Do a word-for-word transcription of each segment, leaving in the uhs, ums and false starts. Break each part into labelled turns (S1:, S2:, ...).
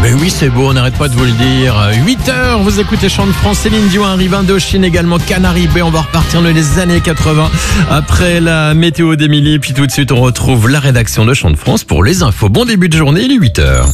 S1: Mais oui, c'est beau, on n'arrête pas de vous le dire. huit heures, vous écoutez Chant de France, Céline Dion arrive, Indochine également, Canary Bay. On va repartir dans les années quatre-vingts après la météo d'Émilie. Puis tout de suite, on retrouve la rédaction de Chant de France pour les infos. Bon début de journée, il est huit heures.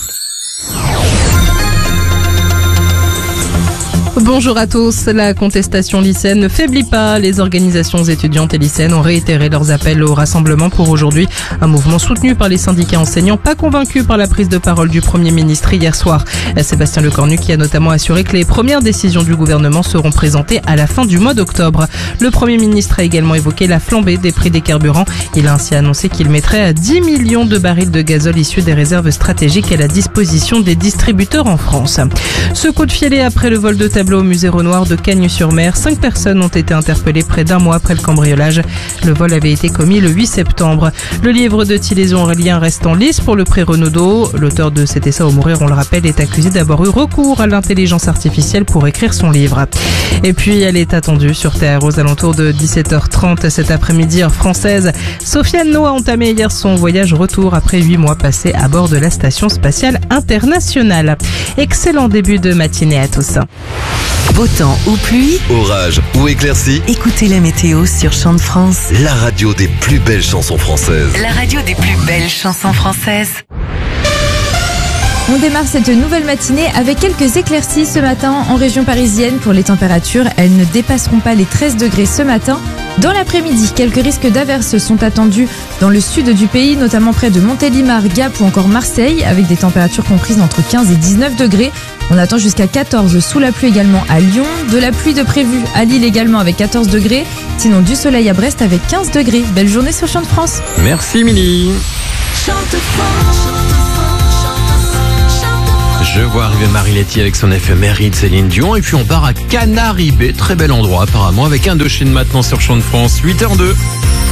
S2: Bonjour à tous. La contestation lycéenne ne faiblit pas. Les organisations étudiantes et lycéennes ont réitéré leurs appels au rassemblement pour aujourd'hui. Un mouvement soutenu par les syndicats enseignants, pas convaincus par la prise de parole du Premier ministre hier soir. Sébastien Lecornu qui a notamment assuré que les premières décisions du gouvernement seront présentées à la fin du mois d'octobre. Le Premier ministre a également évoqué la flambée des prix des carburants. Il a ainsi annoncé qu'il mettrait à dix millions de barils de gazole issus des réserves stratégiques à la disposition des distributeurs en France. Ce coup de filet après le vol de tableau au musée Renoir de Cagnes-sur-Mer. Cinq personnes ont été interpellées près d'un mois après le cambriolage. Le vol avait été commis le huit septembre. Le livre de Thiléson Aurélien reste en lice pour le prix Renaudot. L'auteur de Cet essai au mourir, on le rappelle, est accusé d'avoir eu recours à l'intelligence artificielle pour écrire son livre. Et puis, elle est attendue sur Terre aux alentours de dix-sept heures trente cet après-midi, heure française. Sofiane No a entamé hier son voyage retour après huit mois passés à bord de la Station Spatiale Internationale. Excellent début de matinée à tous.
S3: Beau temps ou pluie,
S4: orage ou éclaircie,
S3: écoutez la météo sur Chant de France.
S4: la radio des plus belles chansons françaises.
S3: La radio des plus belles chansons françaises.
S5: On démarre cette nouvelle matinée avec quelques éclaircies ce matin en région parisienne. Pour les températures, elles ne dépasseront pas les treize degrés ce matin. Dans l'après-midi, quelques risques d'averses sont attendus dans le sud du pays, notamment près de Montélimar, Gap ou encore Marseille, avec des températures comprises entre quinze et dix-neuf degrés. On attend jusqu'à quatorze sous la pluie également à Lyon. De la pluie de prévu à Lille également avec quatorze degrés. Sinon du soleil à Brest avec quinze degrés. Belle journée sur Chant de France.
S1: Merci Émilie. Je vois arriver Marie Letty avec son éphéméride Céline Dion. Et puis on part à Canary Bay, très bel endroit apparemment, avec Indochine maintenant sur Chant de France, huit heures deux.